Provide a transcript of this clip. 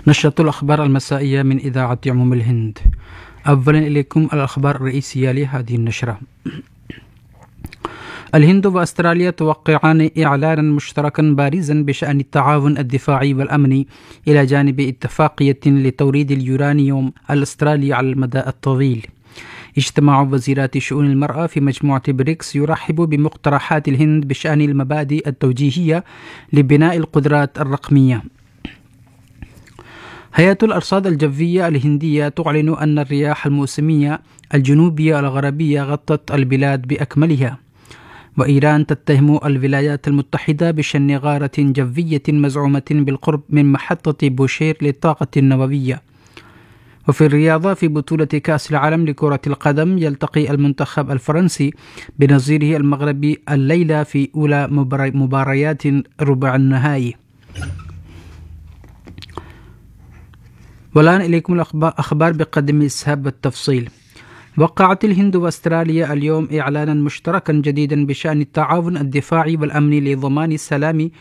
نشرة الأخبار المسائية من إذاعة عموم الهند. أولا إليكم الأخبار الرئيسية لهذه النشرة. الهند وأستراليا توقعان إعلانا مشتركا بارزا بشأن التعاون الدفاعي والأمني إلى جانب اتفاقية لتوريد اليورانيوم الأسترالي على المدى الطويل. اجتماع وزيرات شؤون المرأة في مجموعة بريكس يرحب بمقترحات الهند بشأن المبادئ التوجيهية لبناء القدرات الرقمية. هيئة الأرصاد الجوية الهندية تعلن أن الرياح الموسمية الجنوبية الغربية غطت البلاد بأكملها. وإيران تتهم الولايات المتحدة بشن غارة جوية مزعومة بالقرب من محطة بوشير للطاقة النووية. وفي الرياضة، في بطولة كأس العالم لكرة القدم، يلتقي المنتخب الفرنسي بنظيره المغربي الليلة في أولى مباريات ربع النهائي. والآن إليكم الأخبار بقدم السهاب والتفصيل. وقعت الهند واستراليا اليوم إعلانا مشتركا جديدا بشأن التعاون الدفاعي والأمني لضمان السلام